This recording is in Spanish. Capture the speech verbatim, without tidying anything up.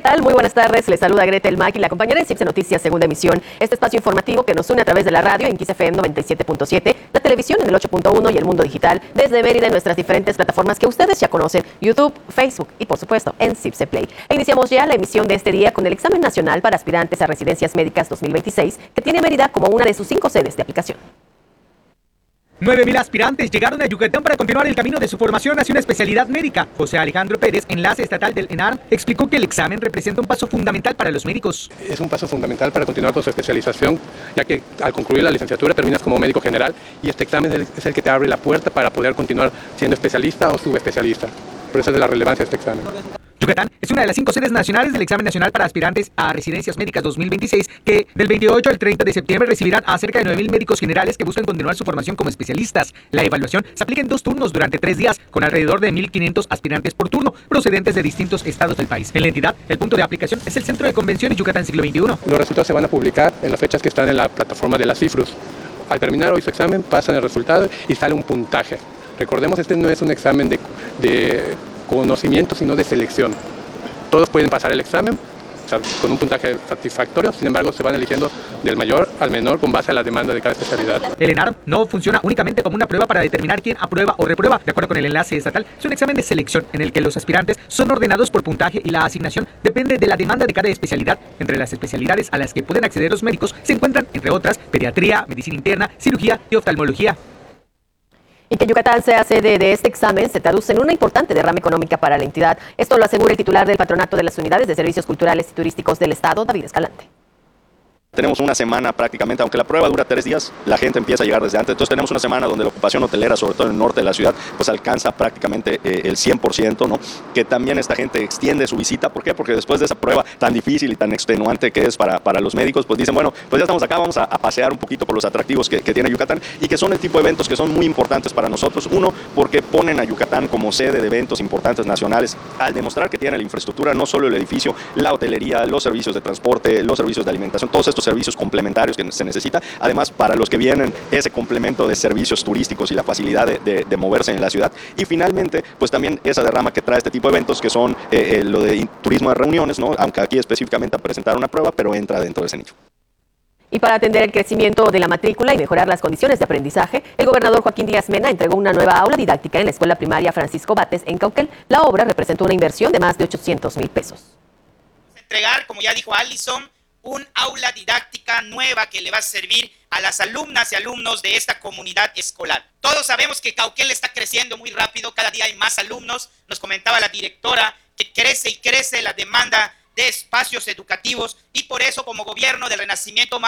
tal? Muy buenas tardes. Les saluda Gretel Mack y la acompañaré en CIPSE Noticias, segunda emisión. Este espacio informativo que nos une a través de la radio en Kiss F M noventa y siete punto siete, la televisión en el ocho punto uno y el mundo digital desde Mérida en nuestras diferentes plataformas que ustedes ya conocen, YouTube, Facebook y por supuesto en CIPSE Play. E iniciamos ya la emisión de este día con el examen nacional para aspirantes a residencias médicas dos mil veintiséis que tiene Mérida como una de sus cinco sedes de aplicación. nueve mil aspirantes llegaron a Yucatán para continuar el camino de su formación hacia una especialidad médica. José Alejandro Pérez, enlace estatal del ENARM, explicó que el examen representa un paso fundamental para los médicos. Es un paso fundamental para continuar con su especialización, ya que al concluir la licenciatura terminas como médico general y este examen es el que te abre la puerta para poder continuar siendo especialista o subespecialista. Por eso es de la relevancia de este examen. Yucatán es una de las cinco sedes nacionales del examen nacional para aspirantes a residencias médicas dos mil veintiséis que del veintiocho al treinta de septiembre recibirán a cerca de nueve mil médicos generales que buscan continuar su formación como especialistas. La evaluación se aplica en dos turnos durante tres días con alrededor de mil quinientos aspirantes por turno procedentes de distintos estados del país. En la entidad, el punto de aplicación es el Centro de Convenciones Yucatán Siglo veintiuno. Los resultados se van a publicar en las fechas que están en la plataforma de las CIFRUS. Al terminar hoy su examen pasan el resultado y sale un puntaje. Recordemos, este no es un examen de, de conocimiento, sino de selección. Todos pueden pasar el examen, o sea, con un puntaje satisfactorio, sin embargo se van eligiendo del mayor al menor con base a la demanda de cada especialidad. El ENARM no funciona únicamente como una prueba para determinar quién aprueba o reprueba. De acuerdo con el enlace estatal, es un examen de selección en el que los aspirantes son ordenados por puntaje y la asignación depende de la demanda de cada especialidad. Entre las especialidades a las que pueden acceder los médicos se encuentran, entre otras, pediatría, medicina interna, cirugía y oftalmología. Y que Yucatán sea sede de este examen se traduce en una importante derrama económica para la entidad. Esto lo asegura el titular del Patronato de las Unidades de Servicios Culturales y Turísticos del Estado, David Escalante. Tenemos una semana prácticamente, aunque la prueba dura tres días, la gente empieza a llegar desde antes. Entonces tenemos una semana donde la ocupación hotelera, sobre todo en el norte de la ciudad, pues alcanza prácticamente eh, el cien por ciento, ¿no? Que también esta gente extiende su visita. ¿Por qué? Porque después de esa prueba tan difícil y tan extenuante que es para, para los médicos, pues dicen, bueno, pues ya estamos acá, vamos a, a pasear un poquito por los atractivos que, que tiene Yucatán y que son el tipo de eventos que son muy importantes para nosotros. Uno, porque ponen a Yucatán como sede de eventos importantes nacionales al demostrar que tiene la infraestructura, no solo el edificio, la hotelería, los servicios de transporte, los servicios de alimentación, todos estos servicios complementarios que se necesita. Además, para los que vienen, ese complemento de servicios turísticos y la facilidad de, de, de moverse en la ciudad. Y finalmente, pues también esa derrama que trae este tipo de eventos que son eh, eh, lo de turismo de reuniones, ¿no? Aunque aquí específicamente a presentar una prueba, pero entra dentro de ese nicho. Y para atender el crecimiento de la matrícula y mejorar las condiciones de aprendizaje, el gobernador Joaquín Díaz Mena entregó una nueva aula didáctica en la escuela primaria Francisco Bates en Cauquel. La obra representó una inversión de más de ochocientos mil pesos. Entregar, como ya dijo Alison, un aula didáctica nueva que le va a servir a las alumnas y alumnos de esta comunidad escolar. Todos sabemos que Cauquel está creciendo muy rápido, cada día hay más alumnos. Nos comentaba la directora que crece y crece la demanda de espacios educativos y por eso como gobierno del Renacimiento